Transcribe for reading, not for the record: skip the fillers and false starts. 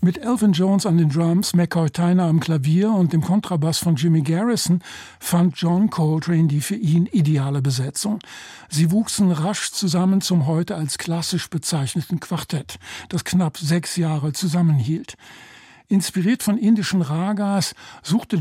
Mit Elvin Jones an den Drums, McCoy Tyner am Klavier und dem Kontrabass von Jimmy Garrison fand John Coltrane die für ihn ideale Besetzung. Sie wuchsen rasch zusammen zum heute als klassisch bezeichneten Quartett, das knapp 6 Jahre zusammenhielt. Inspiriert von indischen Ragas suchte